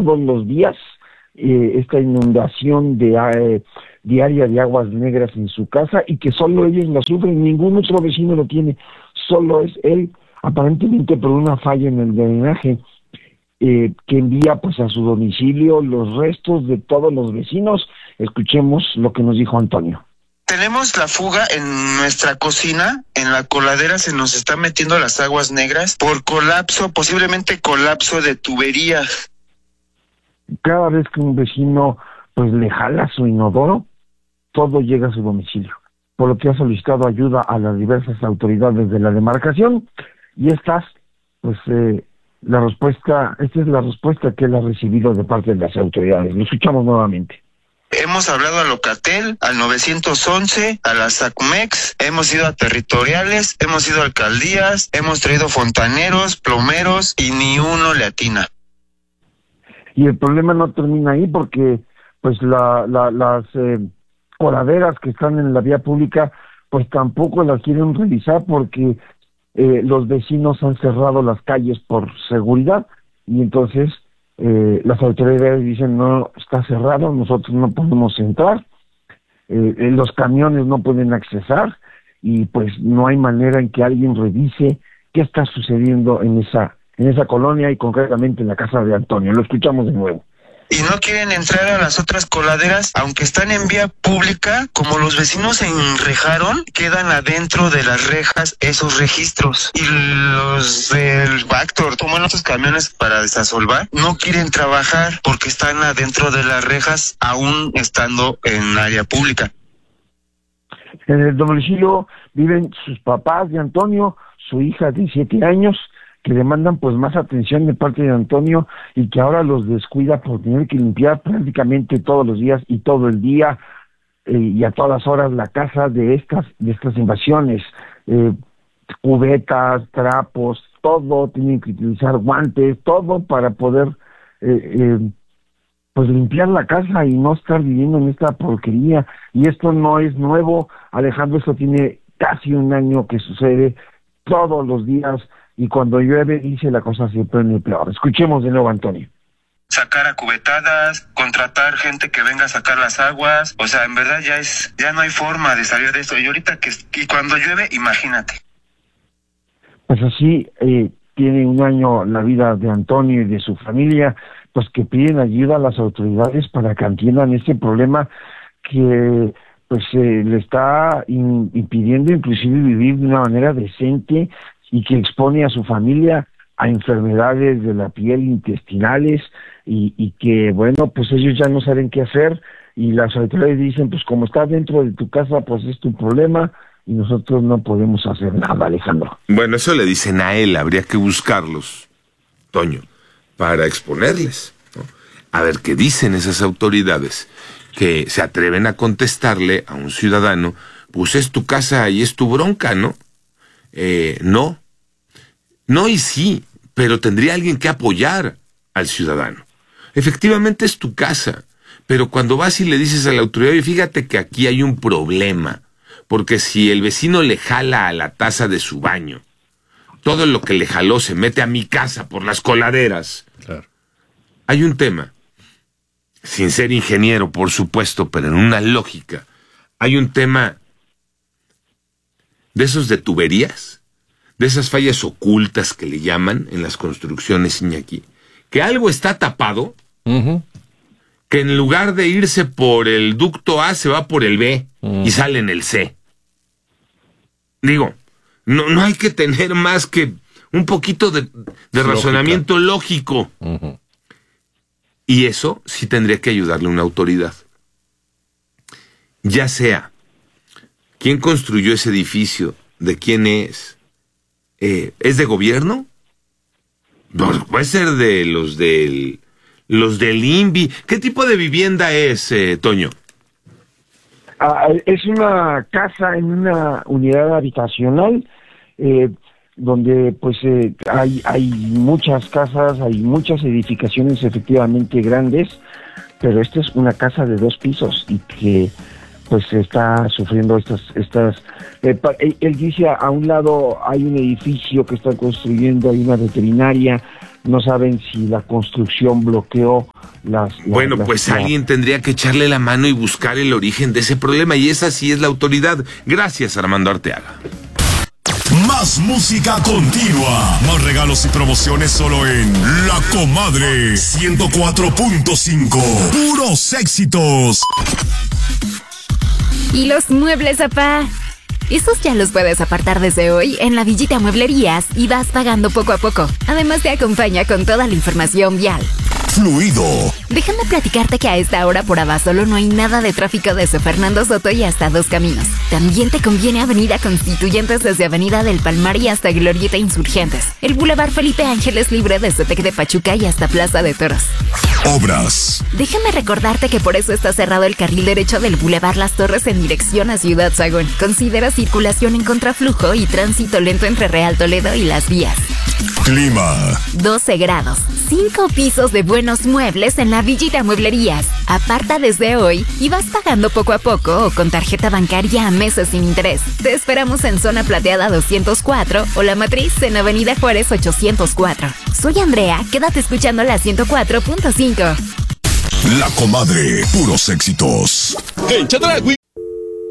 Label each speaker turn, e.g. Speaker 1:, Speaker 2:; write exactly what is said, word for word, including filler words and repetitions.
Speaker 1: todos los días eh, esta inundación de eh, diaria de aguas negras en su casa y que solo ellos la sufren, ningún otro vecino lo tiene, solo es él, aparentemente por una falla en el drenaje, eh, que envía pues a su domicilio los restos de todos los vecinos. Escuchemos lo que nos dijo Antonio.
Speaker 2: Tenemos la fuga en nuestra cocina, en la coladera se nos están metiendo las aguas negras por colapso, posiblemente colapso de tuberías.
Speaker 1: Cada vez que un vecino pues le jala su inodoro, todo llega a su domicilio, por lo que ha solicitado ayuda a las diversas autoridades de la demarcación, y estas, pues, eh, la respuesta, esta es la respuesta que él ha recibido de parte de las autoridades. Lo escuchamos nuevamente.
Speaker 2: Hemos hablado a Locatel, al nueve once, a la SACMEX, hemos ido a territoriales, hemos ido a alcaldías, hemos traído fontaneros, plomeros y ni uno le atina.
Speaker 1: Y el problema no termina ahí porque pues la, la, las eh, coladeras que están en la vía pública pues tampoco las quieren revisar porque eh, los vecinos han cerrado las calles por seguridad y entonces eh, las autoridades dicen no, está cerrado, nosotros no podemos entrar, eh, los camiones no pueden accesar y pues no hay manera en que alguien revise qué está sucediendo en esa en esa colonia y concretamente en la casa de Antonio. Lo escuchamos de nuevo.
Speaker 2: Y no quieren entrar a las otras coladeras, aunque están en vía pública, como los vecinos se enrejaron, quedan adentro de las rejas esos registros. Y los del Bactor toman otros camiones para desasolvar, no quieren trabajar porque están adentro de las rejas, aún estando en área pública.
Speaker 1: En el domicilio viven sus papás de Antonio, su hija de siete años, que demandan pues más atención de parte de Antonio y que ahora los descuida por tener que limpiar prácticamente todos los días y todo el día eh, y a todas horas la casa de estas de estas invasiones, eh, cubetas, trapos, todo, tienen que utilizar guantes, todo para poder eh, eh, pues limpiar la casa y no estar viviendo en esta porquería. Y esto no es nuevo, Alejandro, esto tiene casi un año que sucede todos los días. Y cuando llueve, dice, la cosa se pone peor. Escuchemos de nuevo a Antonio.
Speaker 2: Sacar a cubetadas, contratar gente que venga a sacar las aguas. O sea, en verdad ya es, ya no hay forma de salir de esto. Y ahorita que y cuando llueve, imagínate.
Speaker 1: Pues así eh, tiene un año la vida de Antonio y de su familia, pues que piden ayuda a las autoridades para que atiendan este problema que pues eh, le está in, impidiendo inclusive vivir de una manera decente y que expone a su familia a enfermedades de la piel, intestinales, y, y que, bueno, pues ellos ya no saben qué hacer, y las autoridades dicen, pues como está dentro de tu casa, pues es tu problema, y nosotros no podemos hacer nada, Alejandro.
Speaker 3: Bueno, eso le dicen a él, habría que buscarlos, Toño, para exponerles, ¿no? A ver qué dicen esas autoridades, que se atreven a contestarle a un ciudadano, pues es tu casa y es tu bronca, ¿no? Eh, no. No y sí, pero tendría alguien que apoyar al ciudadano. Efectivamente es tu casa, pero cuando vas y le dices a la autoridad, y fíjate que aquí hay un problema, porque si el vecino le jala a la taza de su baño, todo lo que le jaló se mete a mi casa por las coladeras. Claro. Hay un tema, sin ser ingeniero, por supuesto, pero en una lógica, hay un tema de esos de tuberías, de esas fallas ocultas que le llaman en las construcciones, Iñaki, que algo está tapado, uh-huh. que en lugar de irse por el ducto A se va por el B uh-huh. y sale en el C. Digo, no, no hay que tener más que un poquito de, de razonamiento lógico. Uh-huh. Y eso sí tendría que ayudarle una autoridad. Ya sea, ¿quién construyó ese edificio? ¿De quién es? Eh, ¿Es de gobierno? No, puede ser de los del los del I N V I. ¿Qué tipo de vivienda es, eh, Toño?
Speaker 1: Ah, es una casa en una unidad habitacional eh, donde pues eh, hay hay muchas casas, hay muchas edificaciones efectivamente grandes, pero esta es una casa de dos pisos y que pues está sufriendo estas estas eh, él, él dice a un lado hay un edificio que están construyendo, hay una veterinaria, no saben si la construcción bloqueó las... las
Speaker 3: bueno,
Speaker 1: las,
Speaker 3: pues
Speaker 1: las,
Speaker 3: alguien tendría que echarle la mano y buscar el origen de ese problema, y esa sí es la autoridad. Gracias, Armando Arteaga.
Speaker 4: Más música continua, más regalos y promociones solo en La Comadre ciento cuatro punto cinco. Puros éxitos.
Speaker 5: ¿Y los muebles, papá? Esos ya los puedes apartar desde hoy en la Villita Mueblerías y vas pagando poco a poco. Además te acompaña con toda la información vial.
Speaker 4: Fluido.
Speaker 5: Déjame platicarte que a esta hora por Abasolo no hay nada de tráfico desde Fernando Soto y hasta Dos Caminos. También te conviene Avenida Constituyentes desde Avenida del Palmar y hasta Glorieta Insurgentes. El Boulevard Felipe Ángeles libre desde Tec de Pachuca y hasta Plaza de Toros.
Speaker 4: Obras.
Speaker 5: Déjame recordarte que por eso está cerrado el carril derecho del Boulevard Las Torres en dirección a Ciudad Sagún. Considera circulación en contraflujo y tránsito lento entre Real Toledo y Las Vías.
Speaker 4: Clima.
Speaker 5: doce grados. cinco pisos de buenos muebles en la Villita Mueblerías. Aparta desde hoy y vas pagando poco a poco o con tarjeta bancaria a meses sin interés. Te esperamos en Zona Plateada doscientos cuatro o La Matriz en Avenida Juárez ochocientos cuatro. Soy Andrea, quédate escuchando la ciento cuatro punto cinco.
Speaker 4: La Comadre, puros éxitos.
Speaker 6: En Chedraui